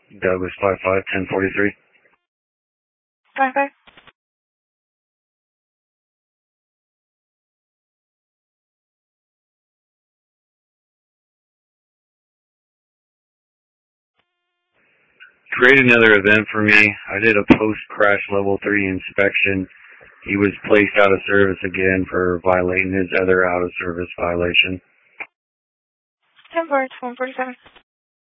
Douglas 551043. 55. Create another event for me. I did a post-crash level 3 inspection. He was placed out of service again for violating his other out-of-service violation. 10 birds, 147.